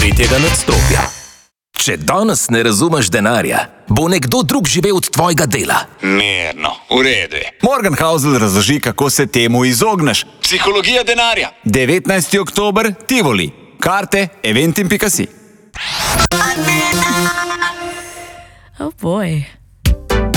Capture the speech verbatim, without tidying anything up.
tretjega nadstropja. Če danes ne razumeš denarja, bo nekdo drug živel od tvojega dela. Mirno, v redu je. Morgan Housel razloži, kako se temu izogneš. Psihologija denarja. devetnajsti oktober, Tivoli. Karte eventim pika si. Oh boy.